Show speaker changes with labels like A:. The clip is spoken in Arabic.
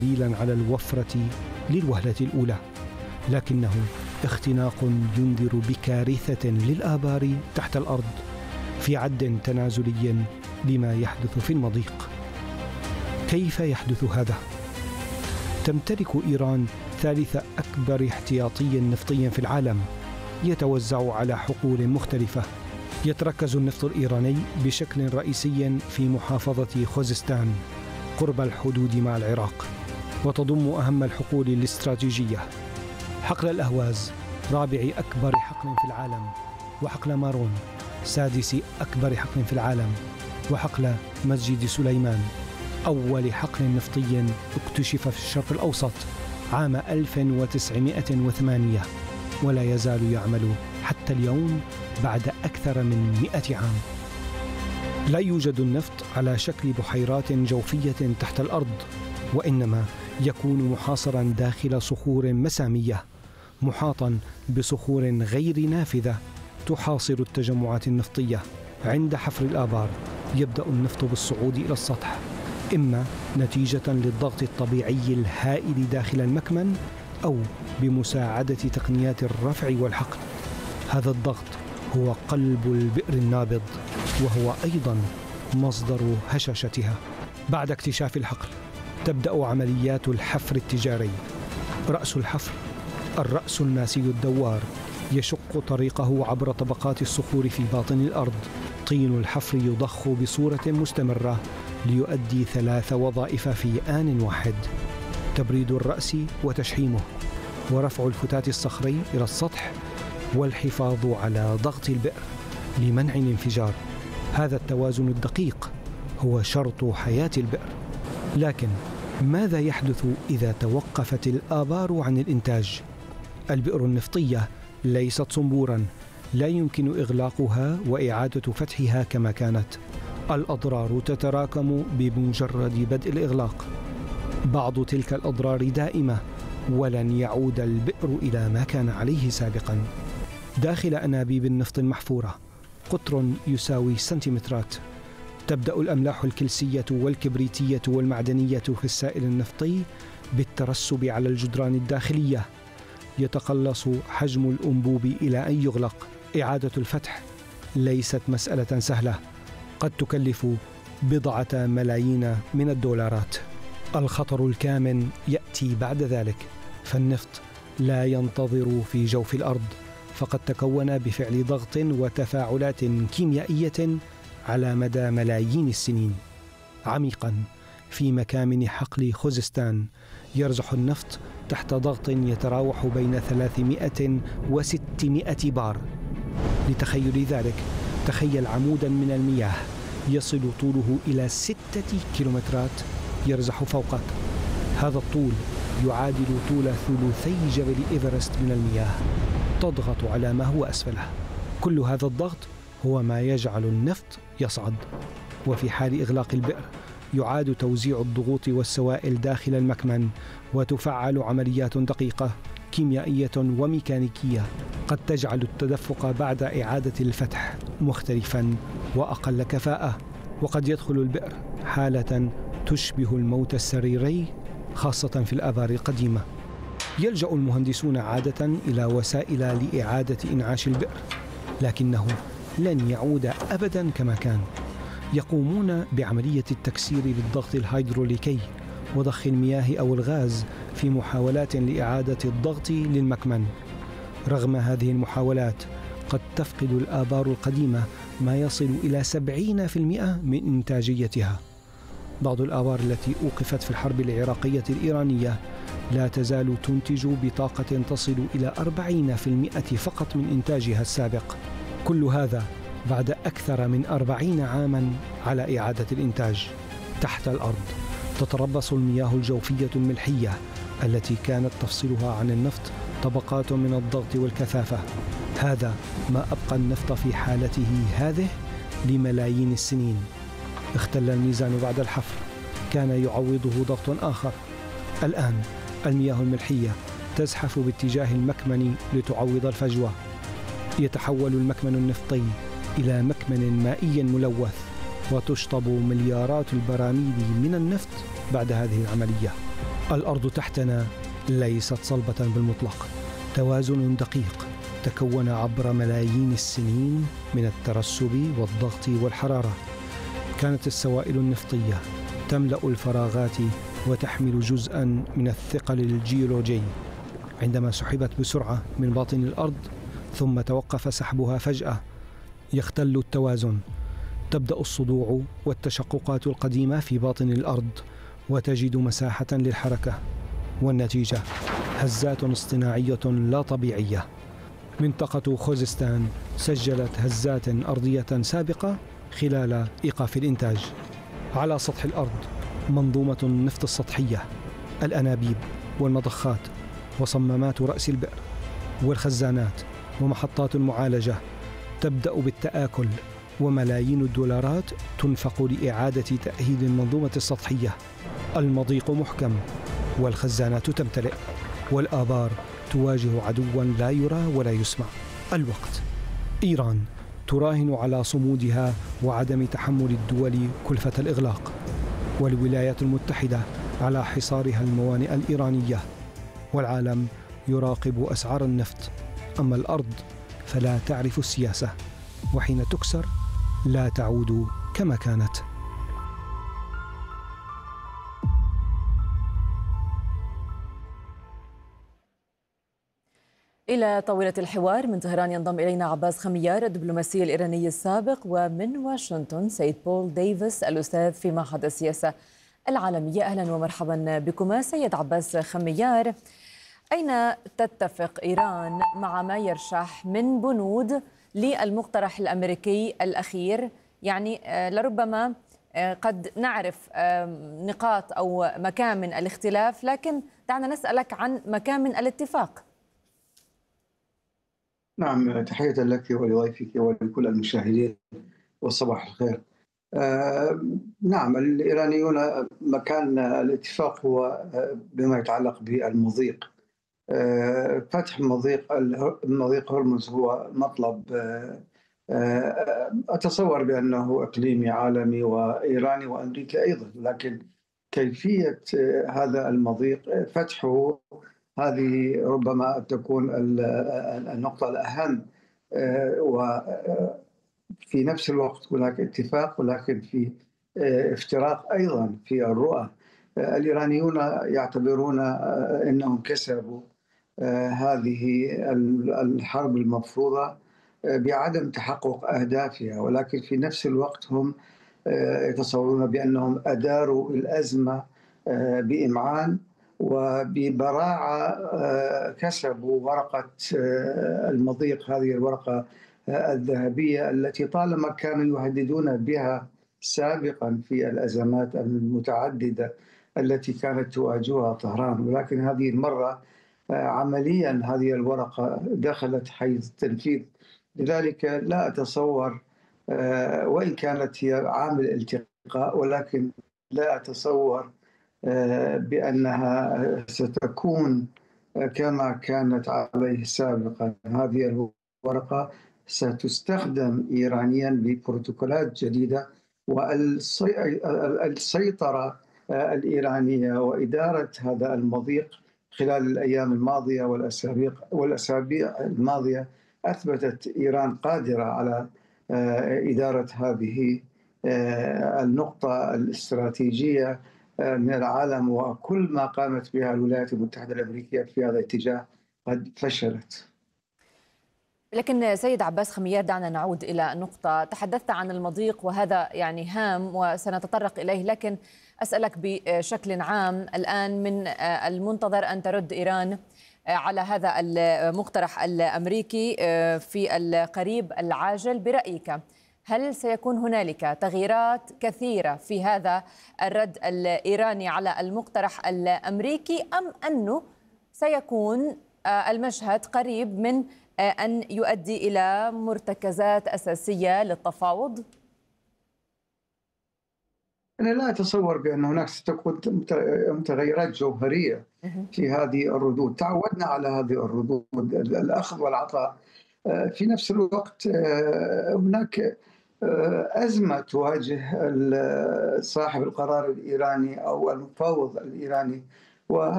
A: دليلا على الوفرة للوهلة الأولى، لكنه اختناق ينذر بكارثة للآبار تحت الأرض في عد تنازلي لما يحدث في المضيق. كيف يحدث هذا؟ تمتلك إيران ثالث أكبر احتياطي نفطي في العالم، يتوزع على حقول مختلفة. يتركز النفط الإيراني بشكل رئيسي في محافظة خوزستان قرب الحدود مع العراق، وتضم أهم الحقول الاستراتيجية: حقل الأهواز رابع أكبر حقل في العالم، وحقل مارون سادس أكبر حقل في العالم، وحقل مسجد سليمان أول حقل نفطي اكتشف في الشرق الأوسط عام 1908 ولا يزال يعمل حتى اليوم بعد أكثر من 100 عام. لا يوجد النفط على شكل بحيرات جوفية تحت الأرض، وإنما يكون محاصرا داخل صخور مسامية، محاطا بصخور غير نافذة تحاصر التجمعات النفطية. عند حفر الآبار يبدأ النفط بالصعود إلى السطح، إما نتيجة للضغط الطبيعي الهائل داخل المكمن أو بمساعدة تقنيات الرفع والحقل. هذا الضغط هو قلب البئر النابض، وهو أيضا مصدر هشاشتها. بعد اكتشاف الحقل تبدأ عمليات الحفر التجاري. رأس الحفر الرأس الناسي الدوار يشق طريقه عبر طبقات الصخور في باطن الأرض. طين الحفر يضخ بصورة مستمرة ليؤدي 3 وظائف في آن واحد: تبريد الرأس وتشحيمه، ورفع الفتات الصخري إلى السطح، والحفاظ على ضغط البئر لمنع الانفجار. هذا التوازن الدقيق هو شرط حياة البئر. لكن ماذا يحدث إذا توقفت الآبار عن الإنتاج؟ البئر النفطية ليست صنبورا، لا يمكن إغلاقها وإعادة فتحها كما كانت. الأضرار تتراكم بمجرد بدء الإغلاق. بعض تلك الأضرار دائمة، ولن يعود البئر إلى ما كان عليه سابقا. داخل أنابيب النفط المحفورة قطر يساوي سنتيمترات. تبدأ الأملاح الكلسية والكبريتية والمعدنية في السائل النفطي بالترسب على الجدران الداخلية. يتقلص حجم الأنبوب إلى أن يغلق. إعادة الفتح ليست مسألة سهلة، قد تكلف بضعة ملايين من الدولارات. الخطر الكامن يأتي بعد ذلك، فالنفط لا ينتظر في جوف الأرض، فقد تكون بفعل ضغط وتفاعلات كيميائية على مدى ملايين السنين. عميقا في مكامن حقل خوزستان يرزح النفط تحت ضغط يتراوح بين 300 و600 بار. لتخيل ذلك، تخيل عمودا من المياه يصل طوله إلى 6 كيلومترات يرزح فوقك. هذا الطول يعادل طول ثلثي جبل إيفرست من المياه تضغط على ما هو أسفله. كل هذا الضغط هو ما يجعل النفط يصعد. وفي حال إغلاق البئر يعاد توزيع الضغوط والسوائل داخل المكمن، وتفعل عمليات دقيقة كيميائية وميكانيكية قد تجعل التدفق بعد إعادة الفتح مختلفا وأقل كفاءة. وقد يدخل البئر حالة تشبه الموت السريري، خاصة في الآبار القديمة. يلجأ المهندسون عادة إلى وسائل لإعادة إنعاش البئر، لكنه لن يعود أبدا كما كان. يقومون بعملية التكسير بالضغط الهيدروليكي وضخ المياه أو الغاز في محاولات لإعادة الضغط للمكمن. رغم هذه المحاولات قد تفقد الآبار القديمة ما يصل إلى 70% من إنتاجيتها. بعض الآبار التي أوقفت في الحرب العراقية الإيرانية لا تزال تنتج بطاقة تصل إلى 40% فقط من إنتاجها السابق. كل هذا بعد أكثر من 40 عاما على إعادة الإنتاج. تحت الأرض تتربص المياه الجوفية الملحية التي كانت تفصلها عن النفط طبقات من الضغط والكثافة. هذا ما أبقى النفط في حالته هذه لملايين السنين. اختل الميزان بعد الحفر، كان يعوضه ضغط آخر. الآن المياه الملحية تزحف باتجاه المكمن لتعوض الفجوة. يتحول المكمن النفطي إلى مكمن مائي ملوث، وتشطب مليارات البراميل من النفط بعد هذه العملية. الأرض تحتنا ليست صلبة بالمطلق، توازن دقيق تكون عبر ملايين السنين من الترسب والضغط والحرارة. كانت السوائل النفطية تملأ الفراغات وتحمل جزءاً من الثقل الجيولوجي. عندما سحبت بسرعة من باطن الأرض ثم توقف سحبها فجأة، يختل التوازن. تبدأ الصدوع والتشققات القديمة في باطن الأرض وتجد مساحة للحركة، والنتيجة هزات اصطناعية لا طبيعية. منطقة خوزستان سجلت هزات أرضية سابقة خلال إيقاف الإنتاج. على سطح الأرض منظومة النفط السطحية، الأنابيب والمضخات وصمامات رأس البئر والخزانات ومحطات المعالجة تبدأ بالتآكل، وملايين الدولارات تنفق لإعادة تأهيل المنظومة السطحية. المضيق محكم والخزانات تمتلئ، والآبار تواجه عدوا لا يرى ولا يسمع. الوقت. إيران تراهن على صمودها وعدم تحمل الدول كلفة الإغلاق، والولايات المتحدة على حصارها الموانئ الإيرانية، والعالم يراقب أسعار النفط. أما الأرض فلا تعرف السياسة، وحين تكسر لا تعود كما كانت.
B: إلى طاولة الحوار من طهران ينضم إلينا عباس خميار الدبلوماسي الإيراني السابق، ومن واشنطن سيد بول ديفيس الأستاذ في معهد السياسة العالمية. أهلا ومرحبا بكما. سيد عباس خميار، أين تتفق إيران مع ما يرشح من بنود للمقترح الأمريكي الأخير؟ يعني لربما قد نعرف نقاط أو مكامن الاختلاف، لكن دعنا نسألك عن مكامن الاتفاق.
C: نعم، تحية لك ولضيفك ولكل المشاهدين وصباح الخير. نعم، الإيرانيون مكان الاتفاق هو بما يتعلق بالمضيق. فتح مضيق هرمز هو مطلب أتصور بأنه إقليمي عالمي وإيراني وأمريكي أيضا، لكن كيفية هذا المضيق فتحه هذه ربما تكون النقطة الأهم. وفي نفس الوقت هناك اتفاق، ولكن في افتراق أيضا في الرؤى. الإيرانيون يعتبرون أنهم كسبوا هذه الحرب المفروضة بعدم تحقق أهدافها، ولكن في نفس الوقت هم يتصورون بأنهم أداروا الأزمة بإمعان وببراعة. كسبوا ورقة المضيق، هذه الورقة الذهبية التي طالما كانوا يهددون بها سابقا في الأزمات المتعددة التي كانت تواجهها طهران، ولكن هذه المرة عمليا هذه الورقة دخلت حيز التنفيذ. لذلك لا أتصور، وإن كانت هي عامل التقاء، ولكن لا أتصور بأنها ستكون كما كانت عليه سابقا. هذه الورقة ستستخدم إيرانيا ببروتوكولات جديدة، والسيطرة الإيرانية وإدارة هذا المضيق خلال الأيام الماضية والأسابيع الماضية أثبتت إيران قادرة على إدارة هذه النقطة الاستراتيجية من العالم، وكل ما قامت بها الولايات المتحدة الأمريكية في هذا الاتجاه قد فشلت.
B: لكن سيد عباس خميار، دعنا نعود إلى نقطة. تحدثت عن المضيق وهذا يعني هام وسنتطرق إليه، لكن أسألك بشكل عام الآن، من المنتظر أن ترد إيران على هذا المقترح الأمريكي في القريب العاجل. برأيك هل سيكون هنالك تغييرات كثيرة في هذا الرد الإيراني على المقترح الأمريكي، أم أنه سيكون المشهد قريب من أن يؤدي إلى مرتكزات أساسية للتفاوض؟
C: أنا لا أتصور بأن هناك ستكون متغيرات جوهرية في هذه الردود. تعودنا على هذه الردود، الأخذ والعطاء. في نفس الوقت هناك أزمة تواجه صاحب القرار الإيراني أو المفاوض الإيراني، وهذا